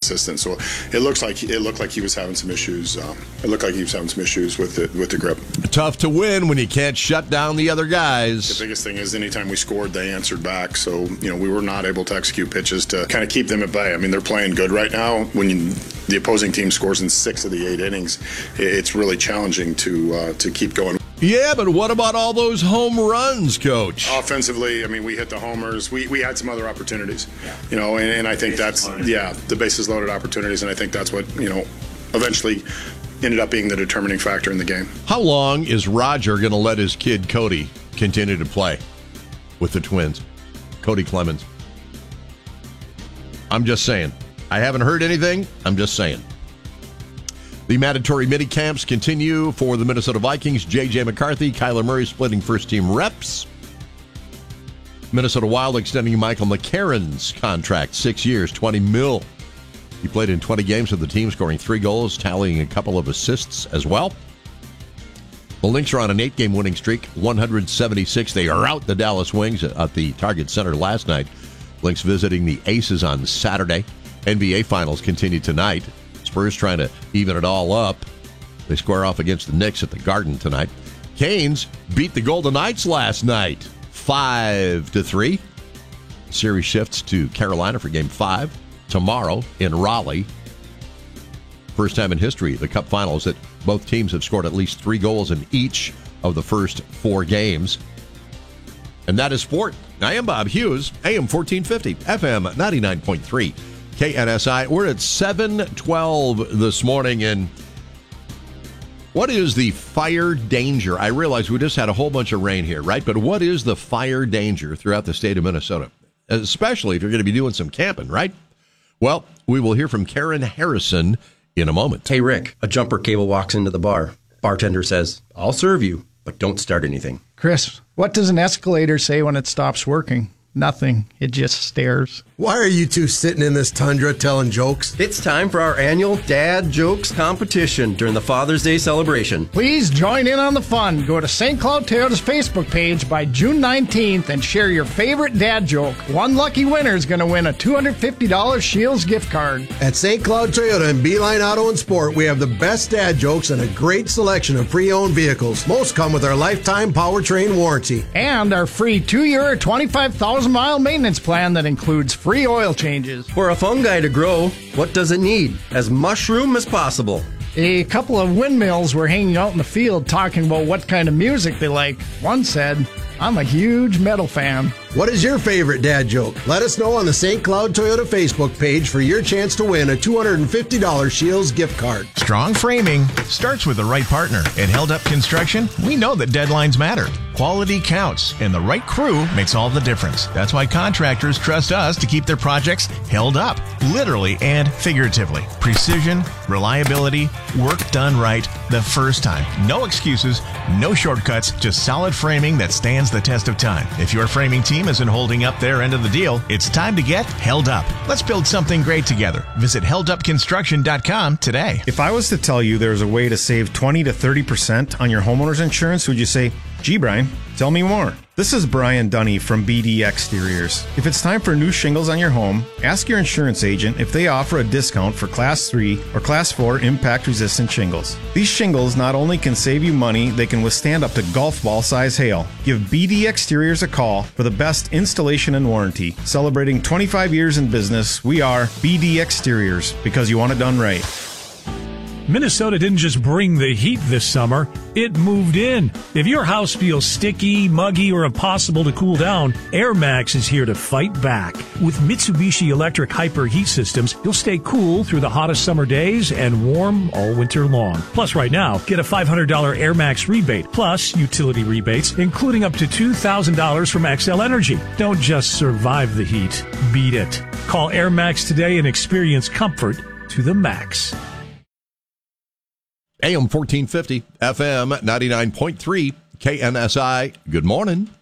consistent. So it looked like he was having some issues. It looked like he was having some issues with the grip. Tough to win when you can't shut down the other guys. The biggest thing is anytime we scored, they answered back. So we were not able to execute pitches to kind of keep them at bay. I mean, they're playing good right now. When the opposing team scores in 6 of the 8 innings, it's really challenging to keep going. Yeah, but what about all those home runs, Coach? Offensively, I mean, we hit the homers. We had some other opportunities, and I think that's the bases loaded opportunities, and I think that's what eventually ended up being the determining factor in the game. How long is Roger going to let his kid Cody continue to play with the Twins? Cody Clemens. I'm just saying. I haven't heard anything. I'm just saying. The mandatory mini-camps continue for the Minnesota Vikings. J.J. McCarthy, Kyler Murray splitting first-team reps. Minnesota Wild extending Michael McCarron's contract, 6 years, $20 million. He played in 20 games with the team, scoring 3 goals, tallying a couple of assists as well. The Lynx are on an 8-game winning streak, 176. They are out the Dallas Wings at the Target Center last night. Lynx visiting the Aces on Saturday. NBA Finals continue tonight. Spurs trying to even it all up. They square off against the Knicks at the Garden tonight. Canes beat the Golden Knights last night, 5-3. Series shifts to Carolina for Game 5 tomorrow in Raleigh. First time in history, the Cup Finals, that both teams have scored at least 3 goals in each of the first 4 games. And that is sport. I am Bob Hughes, AM 1450, FM 99.3. KNSI. We're at 7:12 this morning, and what is the fire danger? I realize we just had a whole bunch of rain here, right? But what is the fire danger throughout the state of Minnesota, especially if you're going to be doing some camping, right? Well, we will hear from Karen Harrison in a moment. Hey, Rick, a jumper cable walks into the bar. Bartender says, "I'll serve you, but don't start anything." Chris, what does an escalator say when it stops working? Nothing. It just stares. Why are you two sitting in this tundra telling jokes? It's time for our annual Dad Jokes competition during the Father's Day celebration. Please join in on the fun. Go to St. Cloud Toyota's Facebook page by June 19th and share your favorite dad joke. One lucky winner is going to win a $250 Shields gift card. At St. Cloud Toyota and Beeline Auto and Sport, we have the best dad jokes and a great selection of pre-owned vehicles. Most come with our lifetime powertrain warranty. And our free 2-year, 25,000-mile maintenance plan that includes free oil changes. For a fungi to grow, what does it need? As mushroom as possible. A couple of windmills were hanging out in the field talking about what kind of music they like. One said, "I'm a huge metal fan." What is your favorite dad joke? Let us know on the St. Cloud Toyota Facebook page for your chance to win a $250 Shields gift card. Strong framing starts with the right partner. At Held Up Construction, we know that deadlines matter. Quality counts, and the right crew makes all the difference. That's why contractors trust us to keep their projects held up, literally and figuratively. Precision, reliability, work done right the first time. No excuses, no shortcuts, just solid framing that stands the test of time. If your framing team isn't holding up their end of the deal, it's time to get held up. Let's build something great together. Visit heldupconstruction.com today. If I was to tell you there's a way to save 20 to 30% on your homeowner's insurance, would you say, "Gee, Brian, tell me more"? This is Brian Dunny from BD Exteriors. If it's time for new shingles on your home, ask your insurance agent if they offer a discount for Class 3 or Class 4 impact-resistant shingles. These shingles not only can save you money, they can withstand up to golf ball size hail. Give BD Exteriors a call for the best installation and warranty. Celebrating 25 years in business, we are BD Exteriors, because you want it done right. Minnesota didn't just bring the heat this summer, it moved in. If your house feels sticky, muggy, or impossible to cool down, Air Max is here to fight back. With Mitsubishi electric hyper heat systems, you'll stay cool through the hottest summer days and warm all winter long. Plus, right now, get a $500 Air Max rebate, plus utility rebates, including up to $2,000 from XL Energy. Don't just survive the heat, beat it. Call Air Max today and experience comfort to the max. AM 1450, FM 99.3, KNSI. Good morning.